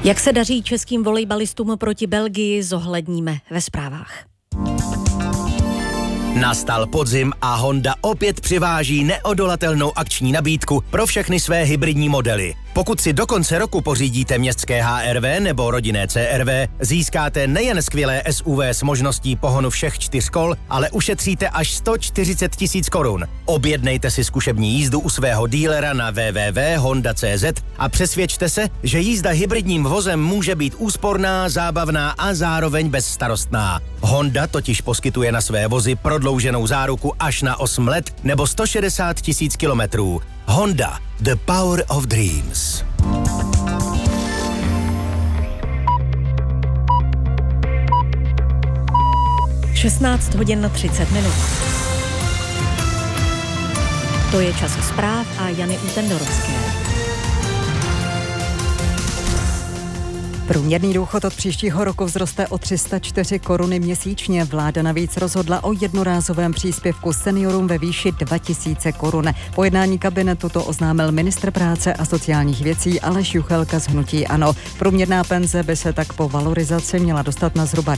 Jak se daří českým volejbalistům proti Belgii, zohledníme ve zprávách. Nastal podzim a Honda opět přiváží neodolatelnou akční nabídku pro všechny své hybridní modely. Pokud si do konce roku pořídíte městské HR-V nebo rodinné CR-V, získáte nejen skvělé SUV s možností pohonu všech 4 kol, ale ušetříte až 140 000 korun. Objednejte si zkušební jízdu u svého dílera na www.honda.cz a přesvědčte se, že jízda hybridním vozem může být úsporná, zábavná a zároveň bezstarostná. Honda totiž poskytuje na své vozy prodlouženou záruku až na 8 let nebo 160 000 kilometrů. Honda, the power of dreams. Šestnáct hodin na 30 minut. To je čas zpráv a Jany Utendorovské. Průměrný důchod od příštího roku vzroste o 304 koruny měsíčně. Vláda navíc rozhodla o jednorázovém příspěvku seniorům ve výši 2000 korun. Po jednání kabinetu to oznámil ministr práce a sociálních věcí Aleš Juchelka z hnutí ANO. Průměrná penze by se tak po valorizaci měla dostat na zhruba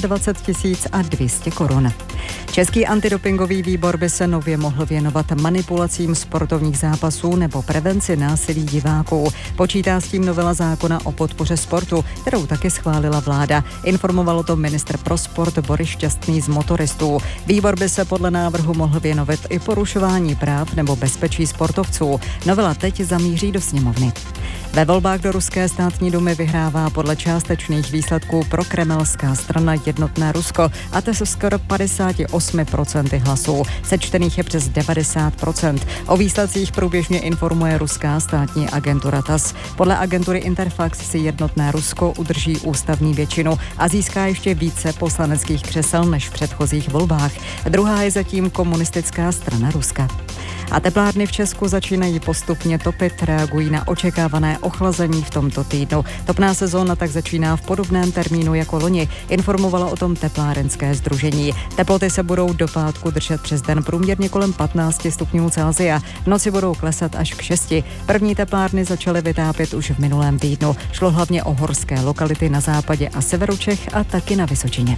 22 200 korun. Český antidopingový výbor by se nově mohl věnovat manipulacím sportovních zápasů nebo prevenci násilí diváků. Počítá s tím novela zákona o podpoře sportu, kterou taky schválila vláda. Informoval o tom ministr pro sport Boris Šťastný z Motoristů. Výbor by se podle návrhu mohl věnovat i porušování práv nebo bezpečí sportovců. Novela teď zamíří do sněmovny. Ve volbách do ruské státní dumy vyhrává podle částečných výsledků prokremelská strana Jednotné Rusko, a to se skoro 58% hlasů. Sečtených je přes 90%. O výsledcích průběžně informuje ruská státní agentura TASS. Podle agentury Interfax si Jednotné Rusko udrží ústavní většinu a získá ještě více poslaneckých křesel než v předchozích volbách. Druhá je zatím komunistická strana Ruska. A teplárny v Česku začínají postupně topit, reagují na očekávané ochlazení v tomto týdnu. Topná sezóna tak začíná v podobném termínu jako loni, informovalo o tom teplárenské sdružení. Teploty se budou do pátku držet přes den průměrně kolem 15 stupňů Celsia. V noci budou klesat až k 6. První teplárny začaly vytápět už v minulém týdnu. Šlo hlavně o horské lokality na západě a severu Čech a taky na Vysočině.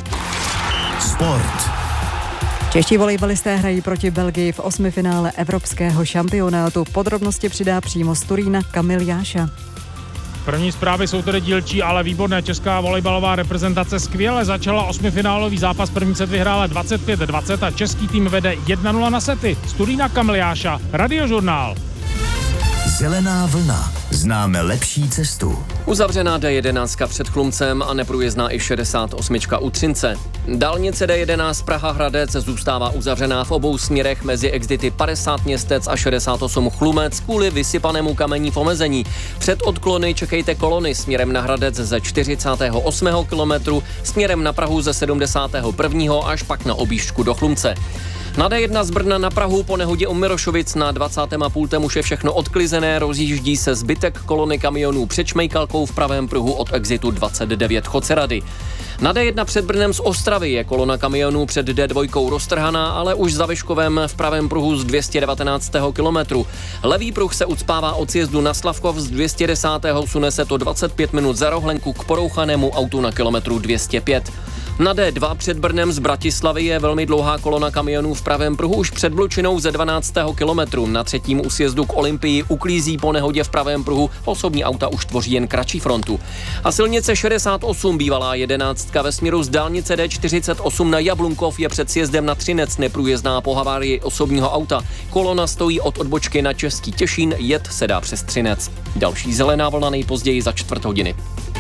Sport. Čeští volejbalisté hrají proti Belgii v 8. finále evropského šampionátu. Podrobnosti přidá přímo z Turína Kamil Jáša. První zprávy jsou tedy dílčí, ale výborné. Česká volejbalová reprezentace skvěle začala 8finálový zápas. První set vyhrála 25-20 a český tým vede 1-0 na sety. Z Turína Kamil Jáša, Radiožurnál. Zelená vlna. Známe lepší cestu. Uzavřená D11 před Chlumcem a neprůjezdná i 68 u Třince. Dálnice D11 Praha-Hradec zůstává uzavřená v obou směrech mezi exity 50 Městec a 68 Chlumec kvůli vysypanému kamení v omezení. Před odklony čekejte kolony směrem na Hradec ze 48. kilometru, směrem na Prahu ze 71. až pak na objížďku do Chlumce. Na D1 z Brna na Prahu po nehodě u Mirošovic na 20. pultem už je všechno odklizené, rozjíždí se zbytek kolony kamionů před Šmejkalkou v pravém pruhu od exitu 29 Chocerady. Na D1 před Brnem z Ostravy je kolona kamionů před D2 roztrhaná, ale už za Vyškovem v pravém pruhu z 219. kilometru. Levý pruh se ucpává od sjezdu na Slavkov z 210. Sune se to 25 minut za rohlenku k porouchanému autu na kilometru 205. Na D2 před Brnem z Bratislavy je velmi dlouhá kolona kamionů v pravém pruhu už před Blučinou ze 12. kilometru. Na třetím úsjezdu k Olympii uklízí po nehodě v pravém pruhu, osobní auta už tvoří jen kratší frontu. A silnice 68 bývalá 11 ve směru z dálnice D48 na Jablunkov je před sjezdem na Třinec neprůjezdná po havárii osobního auta. Kolona stojí od odbočky na Český Těšín, jet se dá přes Třinec. Další zelená vlna nejpozději za 4 hodiny.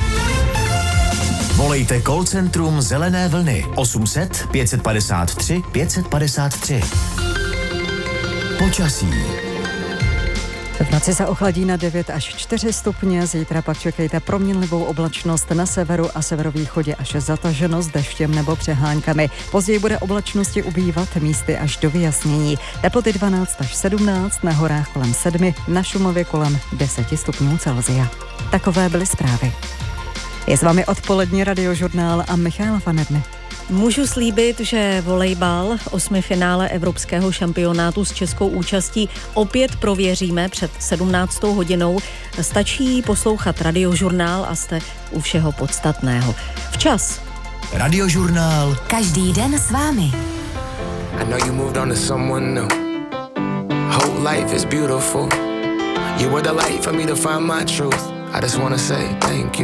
Volejte call centrum Zelené vlny 800 553 553. Počasí. V noci se ochladí na 9 až 4 stupně, zítra pak čekejte proměnlivou oblačnost na severu a severovýchodě až zataženo s deštěm nebo přeháňkami. Později bude oblačnosti ubývat místy až do vyjasnění. Teploty 12 až 17, na horách kolem 7, na Šumavě kolem 10 stupňů Celsia. Takové byly zprávy. Je s vámi odpolední Radiožurnál a Michaela Fanedny. Můžu slíbit, že volejbal, 8. finále evropského šampionátu s českou účastí opět prověříme před 17. hodinou. Stačí poslouchat Radiožurnál a jste u všeho podstatného. Včas. Radiožurnál. Každý den s vámi. I know you moved on to someone new. Whole life is beautiful. You were the light for me to find my truth. I just wanna say thank you.